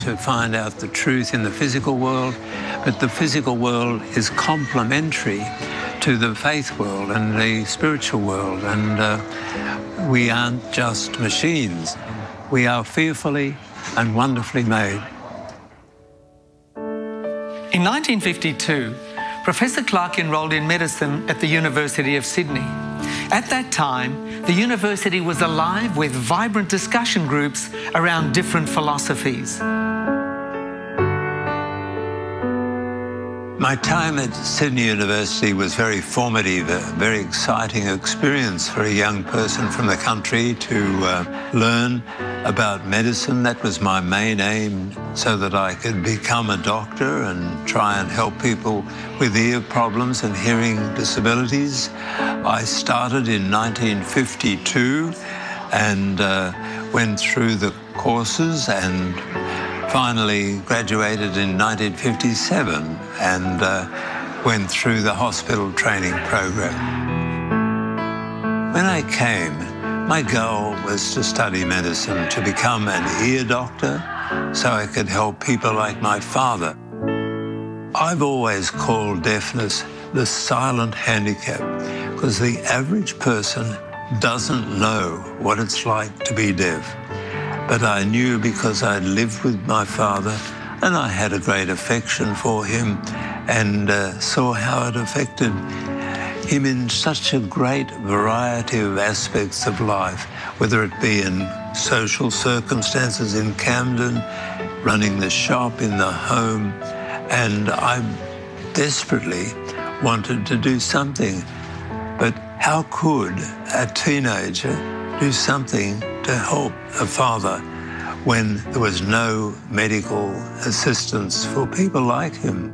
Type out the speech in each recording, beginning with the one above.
to find out the truth in the physical world, but the physical world is complementary to the faith world and the spiritual world, and we aren't just machines. We are fearfully and wonderfully made. In 1952, Professor Clark enrolled in medicine at the University of Sydney. At that time, the university was alive with vibrant discussion groups around different philosophies. My time at Sydney University was very formative, a very exciting experience for a young person from the country to learn about medicine. That was my main aim, so that I could become a doctor and try and help people with ear problems and hearing disabilities. I started in 1952 and went through the courses and finally graduated in 1957 and went through the hospital training program. When I came, my goal was to study medicine, to become an ear doctor so I could help people like my father. I've always called deafness the silent handicap because the average person doesn't know what it's like to be deaf. But I knew, because I'd lived with my father and I had a great affection for him and saw how it affected him in such a great variety of aspects of life, whether it be in social circumstances in Camden, running the shop, in the home, and I desperately wanted to do something. But how could a teenager do something to help a father when there was no medical assistance for people like him?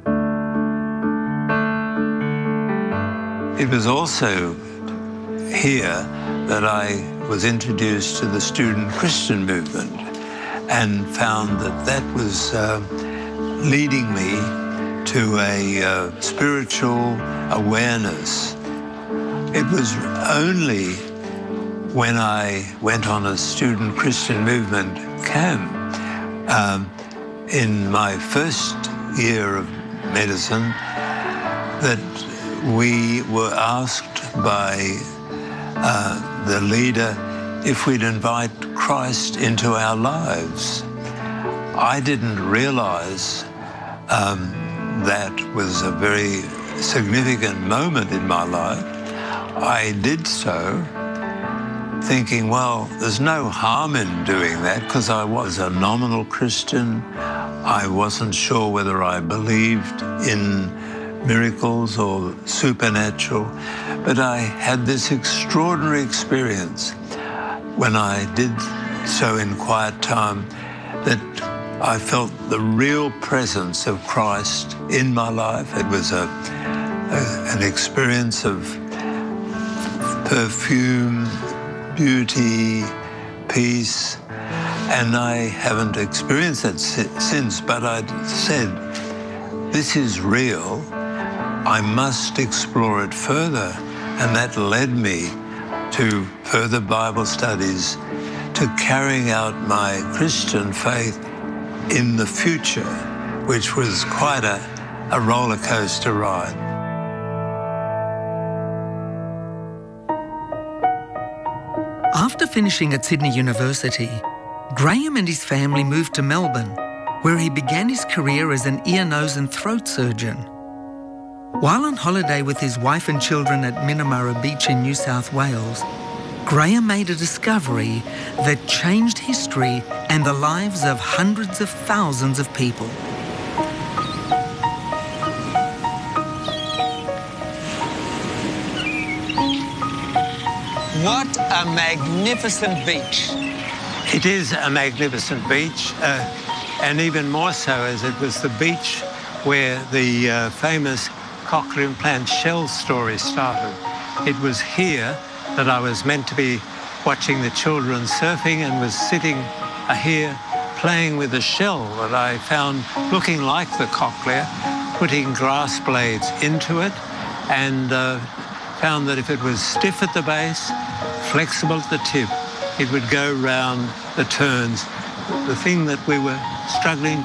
It was also here that I was introduced to the student Christian movement and found that that was leading me to a spiritual awareness. It was only when I went on a student Christian movement camp in my first year of medicine that we were asked by the leader if we'd invite Christ into our lives. I didn't realize that was a very significant moment in my life. I did so thinking, well, there's no harm in doing that, because I was a nominal Christian. I wasn't sure whether I believed in miracles or supernatural, but I had this extraordinary experience when I did so in quiet time that I felt the real presence of Christ in my life. It was an experience of perfume, beauty, peace, and I haven't experienced that since, but I said, this is real, I must explore it further, and that led me to further Bible studies, to carrying out my Christian faith in the future, which was quite a roller coaster ride. After finishing at Sydney University, Graham and his family moved to Melbourne, where he began his career as an ear, nose and throat surgeon. While on holiday with his wife and children at Minamurra Beach in New South Wales, Graham made a discovery that changed history and the lives of hundreds of thousands of people. What a magnificent beach. It is a magnificent beach, and even more so as it was the beach where the famous cochlear implant shell story started. It was here that I was meant to be watching the children surfing and was sitting here playing with a shell that I found looking like the cochlear, putting grass blades into it, and found that if it was stiff at the base, flexible at the tip, it would go round the turns. The thing that we were struggling